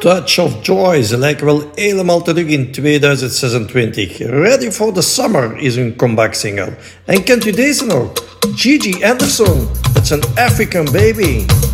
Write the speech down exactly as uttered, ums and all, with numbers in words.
Touch of Joy, ze lijken wel helemaal terug in tweeduizend zesentwintig. Ready for the Summer is hun comeback single. En kent u deze nog? Gigi Anderson, met zijn African Baby.